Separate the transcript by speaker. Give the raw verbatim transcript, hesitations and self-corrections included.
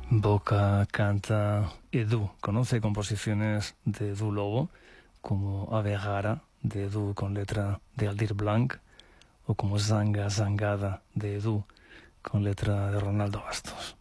Speaker 1: Boca canta Edu. Conoce composiciones de Edu Lobo, como Ave Rara, de Edu con letra de Aldir Blanc, o como Zanga Zangada, de Edu con letra de Ronaldo Bastos.